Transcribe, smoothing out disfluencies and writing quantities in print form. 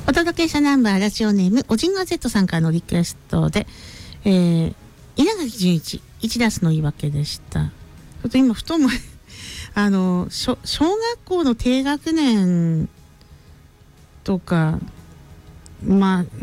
お届けしたナンバー、ラジオネームオジンガ Z さんからのリクエストで、稲垣潤一、一ダスの言い訳でした。ちょっと今ふとも小学校の低学年とか、まあ